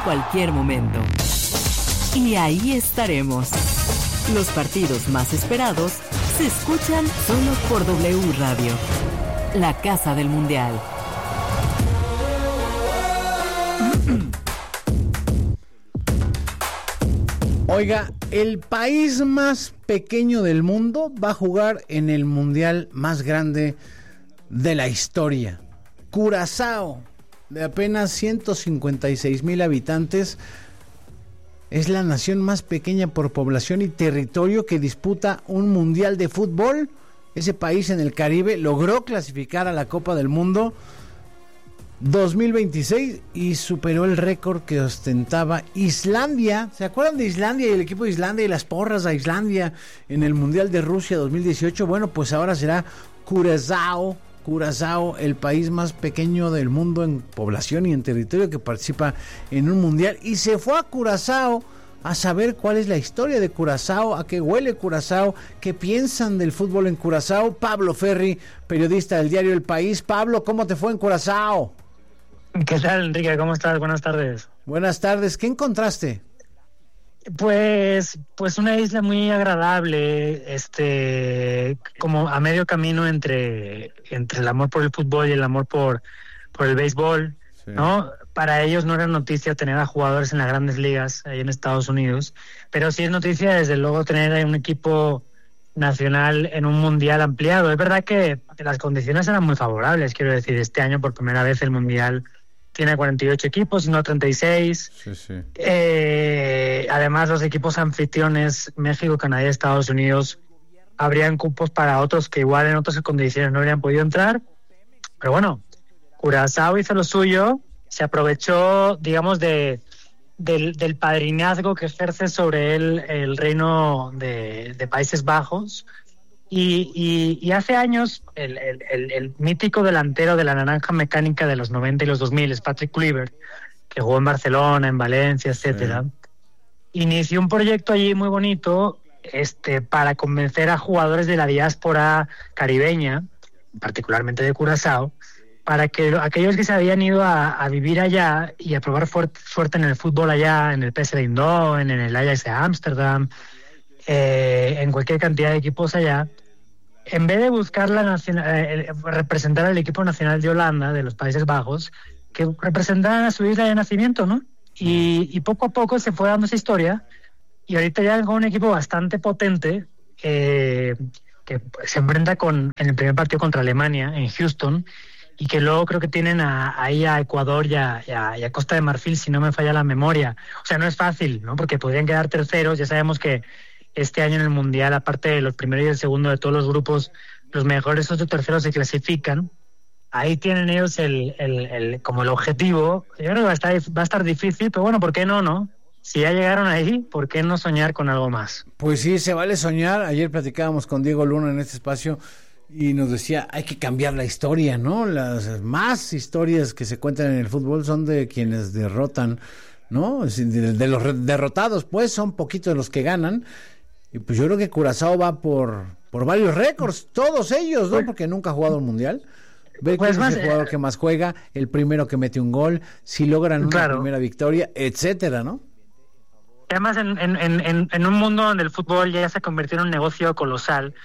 cualquier momento. Y ahí estaremos. Los partidos más esperados se escuchan solo por W Radio, la casa del Mundial. Oiga, el país más pequeño del mundo va a jugar en el mundial más grande de la historia. Curazao, de apenas 156,000 habitantes, es la nación más pequeña por población y territorio que disputa un mundial de fútbol. Ese país en el Caribe logró clasificar a la Copa del Mundo 2026 y superó el récord que ostentaba Islandia. ¿Se acuerdan de Islandia y el equipo de Islandia y las porras a Islandia en el Mundial de Rusia 2018? Bueno, pues ahora será Curazao, el país más pequeño del mundo en población y en territorio que participa en un mundial. Y se fue a Curazao a saber cuál es la historia de Curazao, a qué huele Curazao, qué piensan del fútbol en Curazao. Pablo Ferri, periodista del diario El País. Pablo, ¿cómo te fue en Curazao? ¿Qué tal, Enrique? ¿Cómo estás? Buenas tardes. Buenas tardes. ¿Qué encontraste? Pues una isla muy agradable, como a medio camino entre el amor por el fútbol y el amor por el béisbol, sí. ¿No? Para ellos no era noticia tener a jugadores en las grandes ligas ahí en Estados Unidos, pero sí es noticia desde luego tener un equipo nacional en un mundial ampliado. Es verdad que las condiciones eran muy favorables, quiero decir, este año por primera vez el mundial tiene 48 equipos y no 36. Sí. Además, los equipos anfitriones, México, Canadá y Estados Unidos, habrían cupos para otros que igual en otras condiciones no habrían podido entrar. Pero bueno, Curazao hizo lo suyo, se aprovechó, digamos, del padrinazgo que ejerce sobre él el reino de Países Bajos. Y hace años el mítico delantero de la naranja mecánica de los 90 y los 2000 es Patrick Kluivert, que jugó en Barcelona, en Valencia, etcétera. Inició un proyecto allí muy bonito para convencer a jugadores de la diáspora caribeña, particularmente de Curazao, para que aquellos que se habían ido a vivir allá y a probar suerte en el fútbol allá, en el PSV Eindhoven, en el Ajax de Ámsterdam, en cualquier cantidad de equipos allá, en vez de buscar representar al equipo nacional de Holanda, de los Países Bajos, que representaran a su isla de nacimiento, ¿no? Y poco a poco se fue dando esa historia, y ahorita ya con un equipo bastante potente, que se enfrenta en el primer partido contra Alemania, en Houston, y que luego creo que tienen ahí a Ecuador y a Costa de Marfil, si no me falla la memoria. O sea, no es fácil, ¿no? Porque podrían quedar terceros. Ya sabemos que este año en el Mundial, aparte de los primeros y el segundo de todos los grupos, los mejores 8 terceros se clasifican. Ahí tienen ellos como el objetivo. Yo creo que va a estar difícil, pero bueno, ¿por qué no? Si ya llegaron ahí, ¿por qué no soñar con algo más? Pues sí, se vale soñar. Ayer platicábamos con Diego Luna en este espacio y nos decía, hay que cambiar la historia, ¿no? Las más historias que se cuentan en el fútbol son de quienes derrotan, ¿no? De los derrotados, pues, son poquitos los que ganan. Y pues yo creo que Curazao va por varios récords, todos ellos, ¿no? Porque nunca ha jugado un mundial. Ver quién es el jugador que más juega, el primero que mete un gol, si logran una primera victoria, etcétera, ¿no? Además, en un mundo donde el fútbol ya se convirtió en un negocio colosal,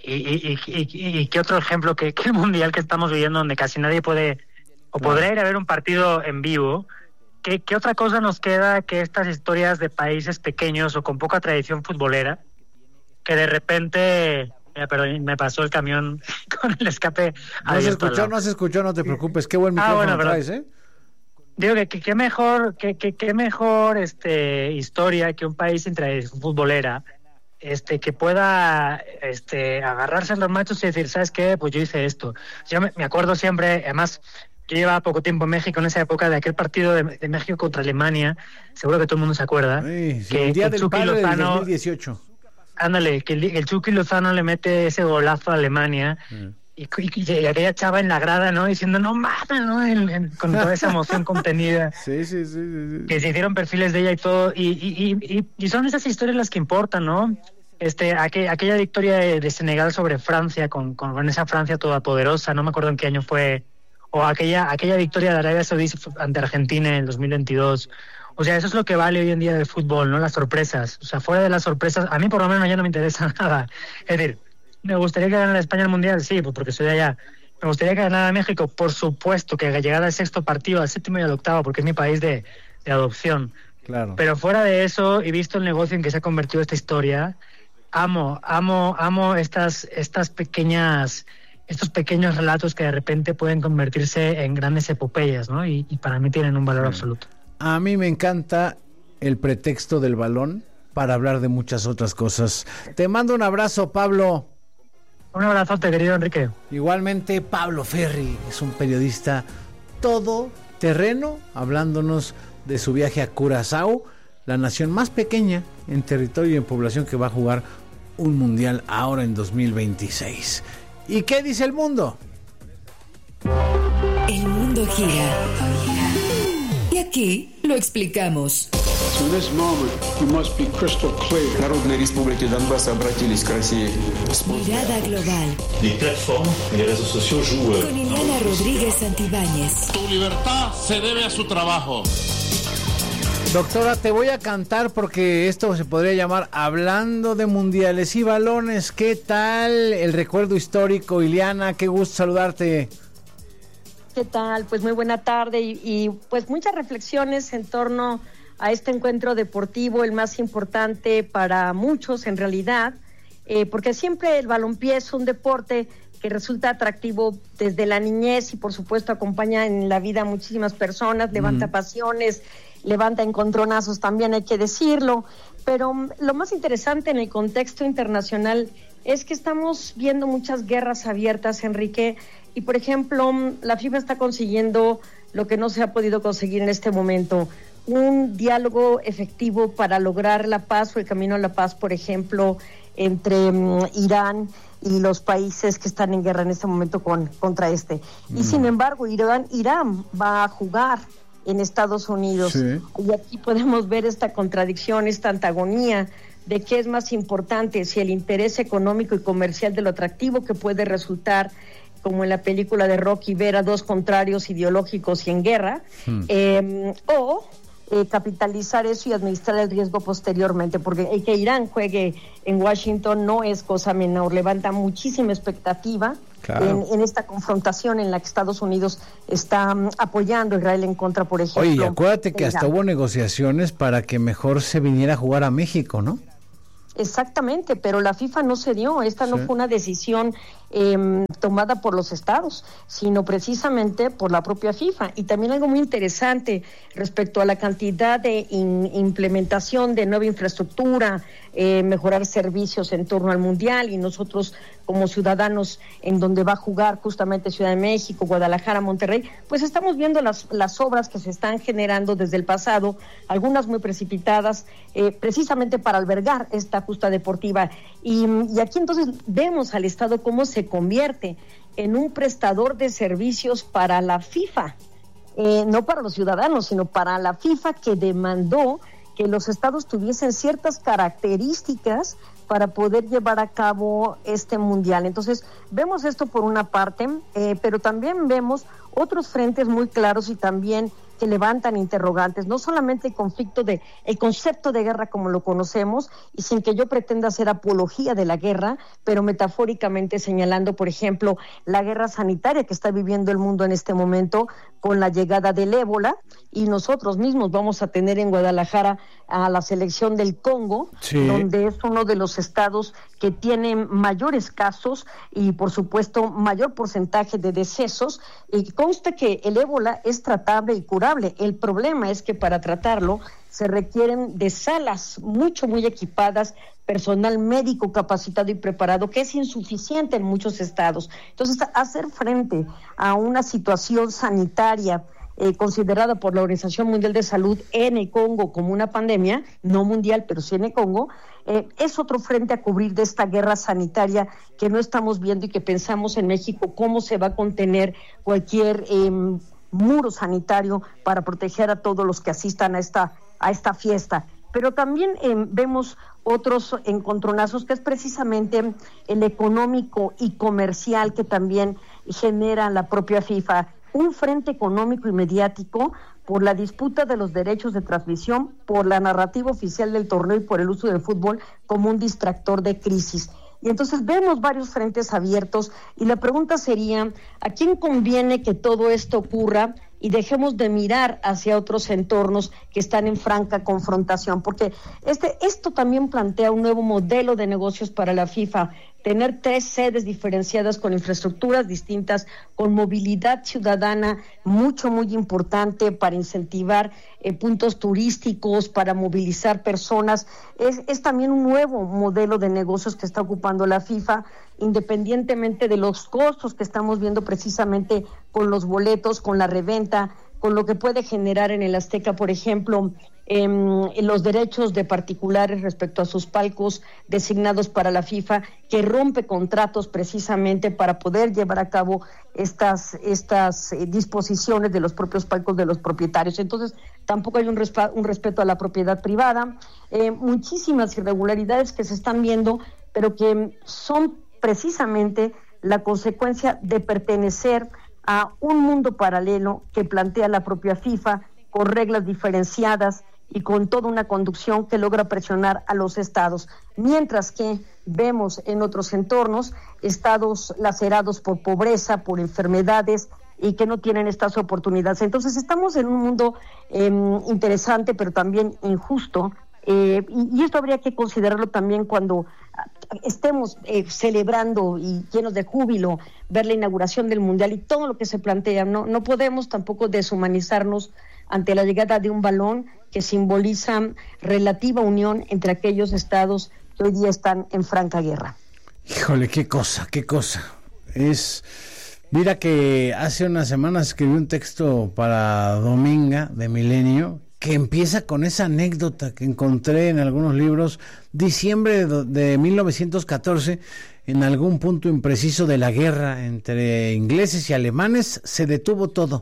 y qué otro ejemplo que el mundial que estamos viviendo, donde casi nadie puede o podrá ir a ver un partido en vivo. ¿Qué otra cosa nos queda que estas historias de países pequeños o con poca tradición futbolera, que de repente, perdón, me pasó el camión con el escape? No se escuchó, no te preocupes. Qué buen micrófono traes, ¿eh? Digo que qué mejor historia que un país sin tradición futbolera, que pueda agarrarse a los machos y decir, ¿sabes qué? Pues yo hice esto. Yo me acuerdo siempre, además, yo llevaba poco tiempo en México en esa época de aquel partido de México contra Alemania, seguro que todo el mundo se acuerda. Sí, el día del Padre del 2018. Ándale, que el Chucky Lozano le mete ese golazo a Alemania, y aquella chava en la grada, ¿no? Diciendo, no mames, ¿no? Con toda esa emoción contenida. Sí. Que se hicieron perfiles de ella y todo, y son esas historias las que importan, ¿no? Aquella victoria de Senegal sobre Francia, con esa Francia todopoderosa, no me acuerdo en qué año fue, o aquella victoria de Arabia Saudí ante Argentina en el 2022, O sea, eso es lo que vale hoy en día del fútbol, ¿no? Las sorpresas. O sea, fuera de las sorpresas, a mí por lo menos ya no me interesa nada. Es decir, ¿me gustaría que ganara España el Mundial? Sí, pues porque soy de allá. ¿Me gustaría que ganara México? Por supuesto, que llegara al sexto partido, al séptimo y al octavo, porque es mi país de adopción. Claro. Pero fuera de eso, y visto el negocio en que se ha convertido esta historia, amo estos pequeños relatos que de repente pueden convertirse en grandes epopeyas, ¿no? Y para mí tienen un valor absoluto. A mí me encanta el pretexto del balón para hablar de muchas otras cosas. Te mando un abrazo, Pablo. Un abrazote, querido Enrique. Igualmente, Pablo Ferri es un periodista todoterreno, hablándonos de su viaje a Curazao, la nación más pequeña en territorio y en población que va a jugar un mundial ahora en 2026. ¿Y qué dice el mundo? El mundo gira. Y aquí lo explicamos. In this moment, we must be crystal clear. Народные республики Донбасса обратились к России. Mirada global. Les plateformes et les réseaux sociaux jouent. Con Ileana Rodríguez Santibáñez. Tu libertad se debe a su trabajo. Doctora, te voy a cantar porque esto se podría llamar Hablando de Mundiales y Balones. ¿Qué tal el recuerdo histórico, Ileana? Qué gusto saludarte. ¿Qué tal? Pues muy buena tarde y pues muchas reflexiones en torno a este encuentro deportivo, el más importante para muchos en realidad, porque siempre el balompié es un deporte que resulta atractivo desde la niñez y por supuesto acompaña en la vida a muchísimas personas, levanta pasiones, levanta encontronazos también, hay que decirlo, pero lo más interesante en el contexto internacional es que estamos viendo muchas guerras abiertas, Enrique, y por ejemplo, la FIFA está consiguiendo lo que no se ha podido conseguir en este momento, un diálogo efectivo para lograr la paz o el camino a la paz, por ejemplo, entre Irán y los países que están en guerra en este momento contra este. Y sin embargo, Irán va a jugar en Estados Unidos. Sí. Y aquí podemos ver esta contradicción, esta antagonía de qué es más importante, si el interés económico y comercial de lo atractivo que puede resultar, como en la película de Rocky, ver a dos contrarios ideológicos y en guerra, o capitalizar eso y administrar el riesgo posteriormente, porque el que Irán juegue en Washington no es cosa menor, levanta muchísima expectativa. Claro. En esta confrontación en la que Estados Unidos está apoyando a Israel en contra, por ejemplo. Oye, acuérdate que hasta hubo negociaciones para que mejor se viniera a jugar a México, ¿no? Exactamente, pero la FIFA no se dio, esta no fue una decisión tomada por los estados, sino precisamente por la propia FIFA. Y también algo muy interesante respecto a la cantidad de implementación de nueva infraestructura, mejorar servicios en torno al Mundial, y nosotros como ciudadanos en donde va a jugar justamente Ciudad de México, Guadalajara, Monterrey, pues estamos viendo las obras que se están generando desde el pasado, algunas muy precipitadas, precisamente para albergar esta justa deportiva. Y aquí entonces vemos al Estado cómo se convierte en un prestador de servicios para la FIFA, no para los ciudadanos, sino para la FIFA, que demandó que los estados tuviesen ciertas características para poder llevar a cabo este mundial. Entonces, vemos esto por una parte, pero también vemos otros frentes muy claros y también que levantan interrogantes, no solamente el concepto de guerra como lo conocemos, y sin que yo pretenda hacer apología de la guerra, pero metafóricamente señalando, por ejemplo, la guerra sanitaria que está viviendo el mundo en este momento con la llegada del ébola, y nosotros mismos vamos a tener en Guadalajara a la selección del Congo, sí, donde es uno de los estados que tiene mayores casos y por supuesto mayor porcentaje de decesos, y consta que el ébola es tratable y curable. El problema es que para tratarlo se requieren de salas muy equipadas, personal médico capacitado y preparado, que es insuficiente en muchos estados. Entonces, hacer frente a una situación sanitaria considerada por la Organización Mundial de Salud en el Congo como una pandemia, no mundial, pero sí en el Congo, es otro frente a cubrir de esta guerra sanitaria que no estamos viendo y que pensamos en México cómo se va a contener cualquier muro sanitario para proteger a todos los que asistan a esta fiesta. Pero también vemos otros encontronazos, que es precisamente el económico y comercial que también genera la propia FIFA. un frente económico y mediático por la disputa de los derechos de transmisión, por la narrativa oficial del torneo y por el uso del fútbol como un distractor de crisis. Y entonces vemos varios frentes abiertos y la pregunta sería, ¿a quién conviene que todo esto ocurra y dejemos de mirar hacia otros entornos que están en franca confrontación? Porque esto también plantea un nuevo modelo de negocios para la FIFA, tener 3 sedes diferenciadas con infraestructuras distintas, con movilidad ciudadana muy importante para incentivar puntos turísticos, para movilizar personas. Es también un nuevo modelo de negocios que está ocupando la FIFA, independientemente de los costos que estamos viendo precisamente con los boletos, con la reventa, con lo que puede generar en el Azteca, por ejemplo, en los derechos de particulares respecto a sus palcos designados para la FIFA, que rompe contratos precisamente para poder llevar a cabo estas disposiciones de los propios palcos de los propietarios. Entonces, tampoco hay un respeto a la propiedad privada, muchísimas irregularidades que se están viendo, pero que son precisamente la consecuencia de pertenecer a un mundo paralelo que plantea la propia FIFA, con reglas diferenciadas y con toda una conducción que logra presionar a los estados, mientras que vemos en otros entornos estados lacerados por pobreza, por enfermedades y que no tienen estas oportunidades. Entonces estamos en un mundo interesante, pero también injusto, y esto habría que considerarlo también cuando estemos celebrando y llenos de júbilo ver la inauguración del Mundial y todo lo que se plantea. No podemos tampoco deshumanizarnos ante la llegada de un balón que simboliza relativa unión entre aquellos estados que hoy día están en franca guerra. Híjole, qué cosa. Mira que hace unas semanas escribí un texto para Dominga de Milenio que empieza con esa anécdota que encontré en algunos libros. Diciembre de 1914, en algún punto impreciso de la guerra entre ingleses y alemanes, se detuvo todo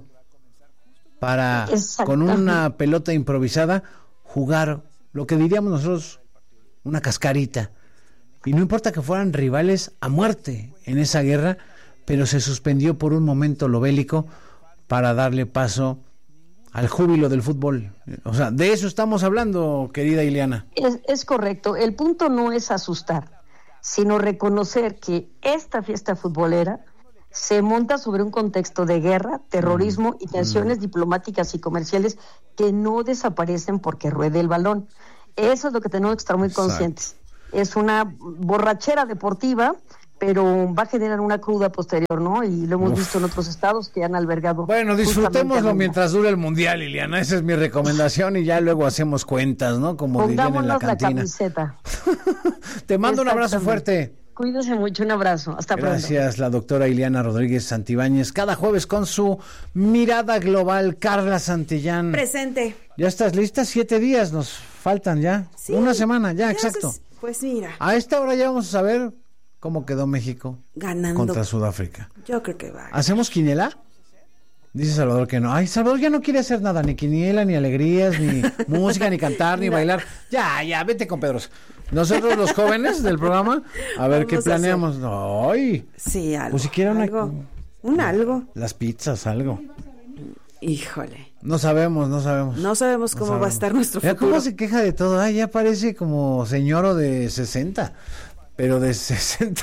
para, con una pelota improvisada, jugar lo que diríamos nosotros una cascarita. Y no importa que fueran rivales a muerte en esa guerra, pero se suspendió por un momento lo bélico para darle paso al júbilo del fútbol. O sea, de eso estamos hablando, querida Ileana. Es correcto. El punto no es asustar, sino reconocer que esta fiesta futbolera se monta sobre un contexto de guerra, terrorismo y tensiones diplomáticas y comerciales que no desaparecen porque ruede el balón. Eso es lo que tenemos que estar muy conscientes. Es una borrachera deportiva, pero va a generar una cruda posterior, ¿no? Y lo hemos visto en otros estados que han albergado. Bueno, disfrutémoslo mientras dure el Mundial, Ileana. Esa es mi recomendación y ya luego hacemos cuentas, ¿no? Como dirían en la cantina. La camiseta. Te mando un abrazo fuerte. Cuídese mucho, un abrazo. Hasta pronto. Gracias, la doctora Ileana Rodríguez Santibáñez. Cada jueves con su mirada global. Carla Santillán. Presente. ¿Ya estás lista? 7 días nos faltan ya. Sí, una semana, ya, exacto. Pues mira. A esta hora ya vamos a saber cómo quedó México ganando contra Sudáfrica. Yo creo que va. ¿Hacemos quiniela? Dice Salvador que no. Ay, Salvador ya no quiere hacer nada, ni quiniela, ni alegrías, ni música, ni cantar, ni bailar. Ya, vete con Pedro. Nosotros los jóvenes del programa, a ver qué planeamos. Ay. Sí, algo. Pues siquiera algo. Las pizzas, algo. Híjole. No sabemos. No sabemos cómo va a estar nuestro futuro. ¿Cómo se queja de todo? Ay, ya parece como señor de 60. Pero de 60.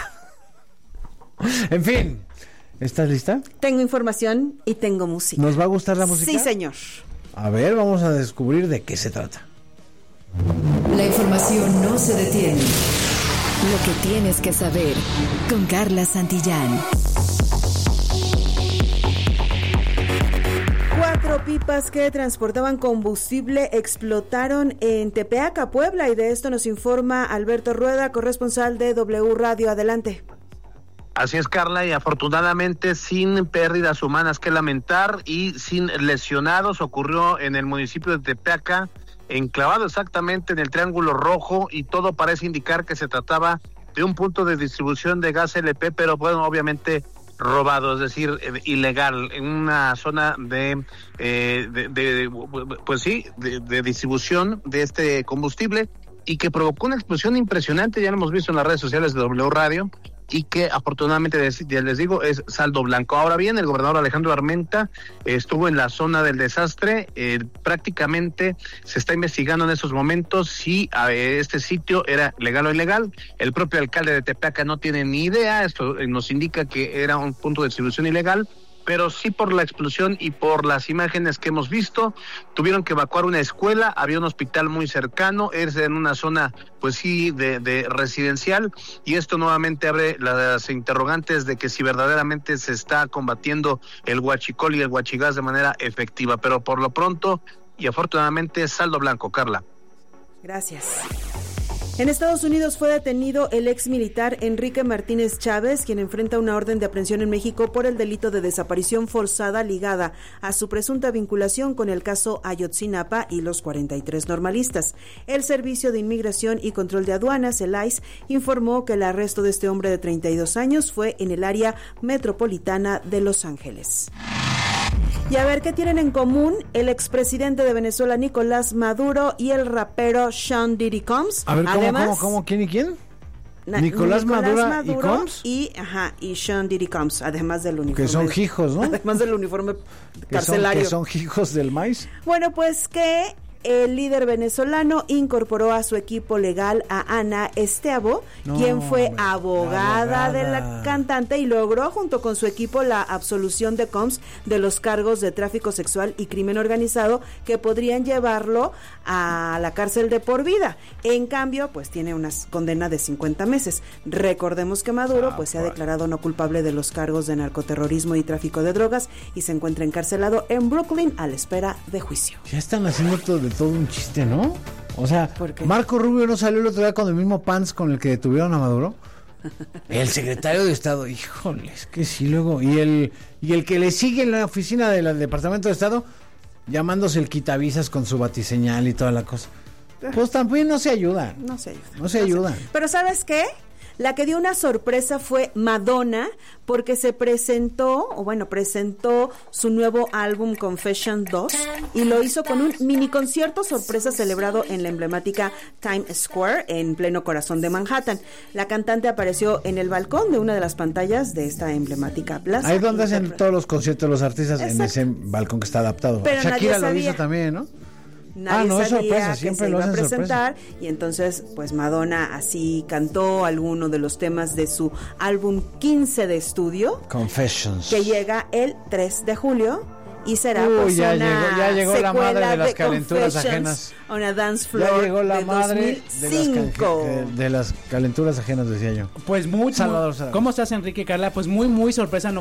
En fin, ¿estás lista? Tengo información y tengo música. ¿Nos va a gustar la música? Sí, señor. A ver, vamos a descubrir de qué se trata. La información no se detiene. Lo que tienes que saber con Carla Santillán. 4 pipas que transportaban combustible explotaron en Tepeaca, Puebla, y de esto nos informa Alberto Rueda, corresponsal de W Radio. Adelante. Así es, Carla, y afortunadamente sin pérdidas humanas que lamentar y sin lesionados. Ocurrió en el municipio de Tepeaca, enclavado exactamente en el Triángulo Rojo, y todo parece indicar que se trataba de un punto de distribución de gas LP, pero bueno, obviamente robado, es decir, ilegal, en una zona de distribución de este combustible, y que provocó una explosión impresionante. Ya lo hemos visto en las redes sociales de W Radio, y que afortunadamente les digo es saldo blanco. Ahora bien, el gobernador Alejandro Armenta estuvo en la zona del desastre, prácticamente se está investigando en estos momentos si este sitio era legal o ilegal. El propio alcalde de Tepeaca no tiene ni idea, esto nos indica que era un punto de distribución ilegal, pero sí por la explosión y por las imágenes que hemos visto, tuvieron que evacuar una escuela, había un hospital muy cercano, es en una zona, pues sí, de residencial, y esto nuevamente abre las interrogantes de que si verdaderamente se está combatiendo el huachicol y el huachigás de manera efectiva, pero por lo pronto, y afortunadamente, saldo blanco, Carla. Gracias. En Estados Unidos fue detenido el ex militar Enrique Martínez Chávez, quien enfrenta una orden de aprehensión en México por el delito de desaparición forzada ligada a su presunta vinculación con el caso Ayotzinapa y los 43 normalistas. El Servicio de Inmigración y Control de Aduanas, el ICE, informó que el arresto de este hombre de 32 años fue en el área metropolitana de Los Ángeles. Y a ver, ¿qué tienen en común el expresidente de Venezuela, Nicolás Maduro, y el rapero Sean Diddy Combs? A ver, ¿cómo? ¿Quién y quién? Nicolás Maduro y Combs. Y Sean Diddy Combs, además del uniforme. Que son hijos, ¿no? Además del uniforme carcelario. Que son hijos del maíz. Bueno, pues que el líder venezolano incorporó a su equipo legal a Ana Esteabo, quien fue abogada de la cantante, y logró junto con su equipo la absolución de Combs de los cargos de tráfico sexual y crimen organizado que podrían llevarlo a la cárcel de por vida. En cambio, pues tiene una condena de 50 meses. Recordemos que Maduro pues se ha declarado no culpable de los cargos de narcoterrorismo y tráfico de drogas y se encuentra encarcelado en Brooklyn a la espera de juicio. Ya están haciendo todo un chiste, ¿no? O sea, Marco Rubio no salió el otro día con el mismo pants con el que detuvieron a Maduro. El secretario de Estado, híjoles, que sí, luego. Y el que le sigue en la oficina del Departamento de Estado, llamándose el quitavisas con su batiseñal y toda la cosa. Pues también no se ayuda. No se ayuda. Pero ¿sabes qué? La que dio una sorpresa fue Madonna, porque se presentó su nuevo álbum Confession 2 y lo hizo con un mini concierto sorpresa celebrado en la emblemática Times Square en pleno corazón de Manhattan. La cantante apareció en el balcón de una de las pantallas de esta emblemática plaza. Ahí es donde hacen todos los conciertos los artistas. Exacto. En ese balcón que está adaptado. Pero Shakira lo hizo también, ¿no? Nadie sabía que se iba a presentar y entonces pues Madonna así cantó alguno de los temas de su álbum 15 de estudio, Confessions, que llega el 3 de julio y será pues ya una llegó la madre de las calenturas ajenas. Una dance floor. Ya llegó la madre 2005. de las calenturas ajenas, decía yo. Pues ¿cómo estás, Enrique, Carla? Pues muy sorpresa, no